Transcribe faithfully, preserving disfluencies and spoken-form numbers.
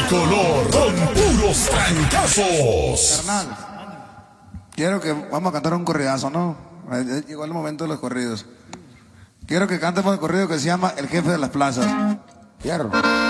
Tricolor con puros trancazos. Carnal, quiero que vamos a cantar un corridazo, ¿no? Llegó el momento de los corridos. Quiero que cantemos el corrido que se llama El Jefe de las Plazas. Fierro.